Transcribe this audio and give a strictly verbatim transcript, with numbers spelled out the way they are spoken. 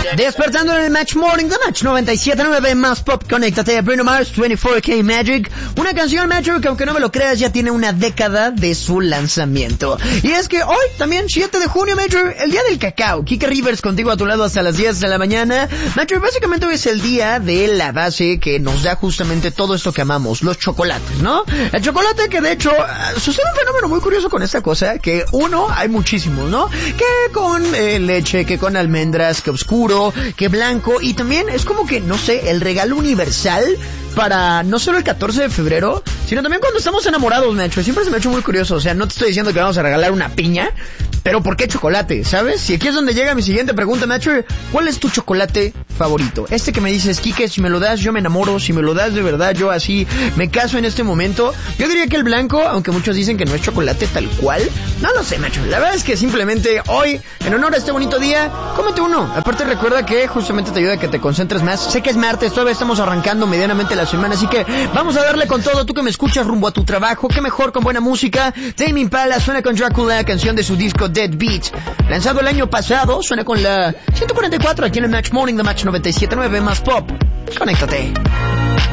Despertando en el Match Morning de Match noventa y siete punto nueve más pop. Conéctate a Bruno Mars, veinticuatro K Magic. Una canción, Magic, que aunque no me lo creas, ya tiene una década de su lanzamiento. Y es que hoy, también, siete de junio, Major, el día del cacao. Kike Rivers contigo a tu lado hasta las diez de la mañana. Major, básicamente hoy es el día de la base que nos da justamente todo esto que amamos, los chocolates, ¿no? El chocolate que, de hecho, sucede un fenómeno muy curioso con esta cosa, que uno, hay muchísimos, ¿no? Que con eh, leche, que con almendras, que oscuro, que blanco, y también es como que, no sé, el regalo universal para no solo el catorce de febrero, sino también cuando estamos enamorados, me ha hecho, siempre se me ha hecho muy curioso. O sea, no te estoy diciendo que vamos a regalar una piña, pero ¿por qué chocolate? ¿Sabes? Y aquí es donde llega mi siguiente pregunta, Nacho. ¿Cuál es tu chocolate favorito? Este que me dices, Kike, si me lo das yo me enamoro, si me lo das de verdad yo así me caso en este momento. Yo diría que el blanco, aunque muchos dicen que no es chocolate tal cual. No lo sé, Nacho. La verdad es que simplemente hoy, en honor a este bonito día, cómete uno. Aparte recuerda que justamente te ayuda a que te concentres más. Sé que es martes, todavía estamos arrancando medianamente la semana, así que vamos a darle con todo. Tú que me escuchas rumbo a tu trabajo, qué mejor con buena música. Tame Impala suena con Dracula, canción de su disco Dead Beat, lanzado el año pasado. Suena con la ciento cuarenta y cuatro aquí en el Match Morning de Match noventa y siete punto nueve más pop. Conéctate.